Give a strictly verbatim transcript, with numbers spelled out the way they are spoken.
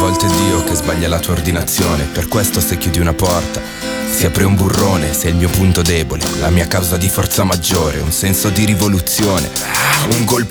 volte è Dio che sbaglia la tua ordinazione. Per questo se chiudi una porta si apre un burrone. Sei il mio punto debole, la mia causa di forza maggiore, un senso di rivoluzione, un colpo